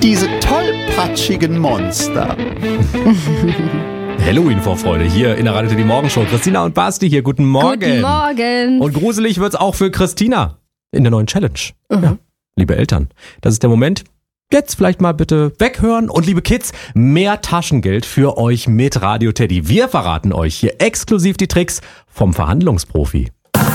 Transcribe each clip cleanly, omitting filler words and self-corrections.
Diese tollpatschigen Monster. Halloween-Vorfreude hier in der Radio Teddy Morgenshow. Christina und Basti hier, guten Morgen. Guten Morgen. Und gruselig wird's auch für Christina in der neuen Challenge. Ja, liebe Eltern, das ist der Moment. Jetzt vielleicht mal bitte weghören und liebe Kids, mehr Taschengeld für euch mit Radio Teddy. Wir verraten euch hier exklusiv die Tricks vom Verhandlungsprofi.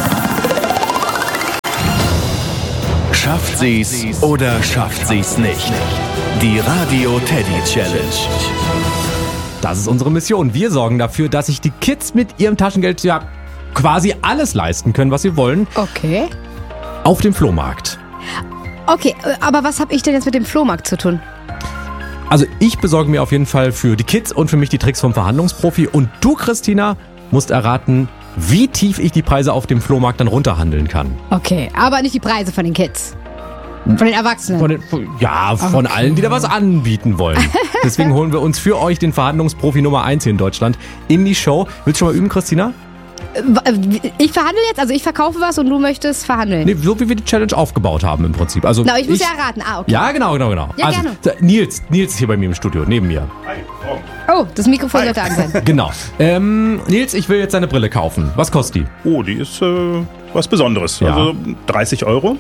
Schafft sie's oder schafft sie's nicht? Die Radio Teddy Challenge. Das ist unsere Mission. Wir sorgen dafür, dass sich die Kids mit ihrem Taschengeld ja quasi alles leisten können, was sie wollen. Okay. Auf dem Flohmarkt. Okay, aber was habe ich denn jetzt mit dem Flohmarkt zu tun? Also ich besorge mir auf jeden Fall für die Kids und für mich die Tricks vom Verhandlungsprofi. Und du, Christina, musst erraten, wie tief ich die Preise auf dem Flohmarkt dann runterhandeln kann. Okay, aber nicht die Preise von den Kids. Von den Erwachsenen. Von allen, die da was anbieten wollen. Deswegen holen wir uns für euch den Verhandlungsprofi Nummer 1 hier in Deutschland in die Show. Willst du schon mal üben, Christina? Ich verhandle jetzt, also ich verkaufe was und du möchtest verhandeln. Nee, so wie wir die Challenge aufgebaut haben im Prinzip. Also Na, ich muss ja erraten. Okay. Ja, genau. Ja, also, gerne. Nils ist hier bei mir im Studio, neben mir. Oh, das Mikrofon sollte an sein. Genau. Nils, ich will jetzt deine Brille kaufen. Was kostet die? Oh, die ist was Besonderes. Ja. Also 30 Euro.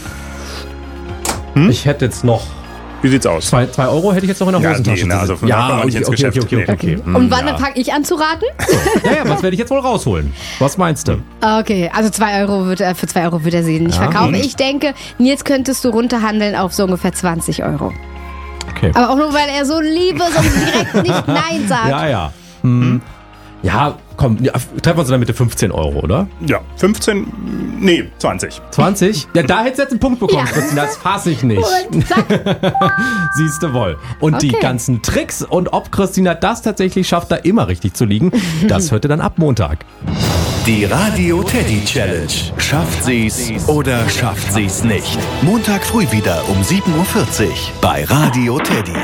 Ich hätte jetzt noch Wie sieht's aus? 2 Euro hätte ich jetzt noch in der Hosentasche. Also von da nicht ins Geschäft. Okay. Und wann fange ich an zu raten? Ja, was werde ich jetzt wohl rausholen? Was meinst du? Okay, also 2 Euro für 2 Euro wird er sie nicht verkaufen. Ich denke, Nils könntest du runterhandeln auf so ungefähr 20 Euro. Okay. Aber auch nur, weil er so liebe, so direkt nicht Nein sagt. Ja. Ja, komm, treffen wir uns in der Mitte 15 Euro, oder? Ja, 20. 20? Ja, da hättest du jetzt einen Punkt bekommen, Ja. Christina, das fasse ich nicht. Und zack. Siehst du wohl. Und die Okay. ganzen Tricks und ob Christina das tatsächlich schafft, da immer richtig zu liegen, das hört ihr dann ab Montag. Die Radio Teddy Challenge. Schafft sie's oder schafft sie's nicht? Montag früh wieder um 7.40 Uhr bei Radio Teddy.